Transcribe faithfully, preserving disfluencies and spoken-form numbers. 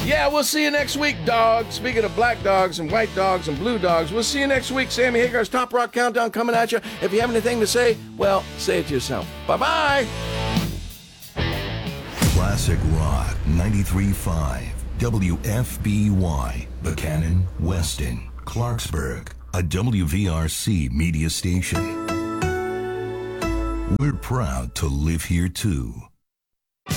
Yeah, we'll see you next week, dog. Speaking of black dogs and white dogs and blue dogs, we'll see you next week. Sammy Hagar's Top Rock Countdown coming at you. If you have anything to say, well, say it to yourself. Bye-bye. Classic Rock ninety-three point five W F B Y, Buchanan, Weston, Clarksburg, a W V R C media station. We're proud to live here too.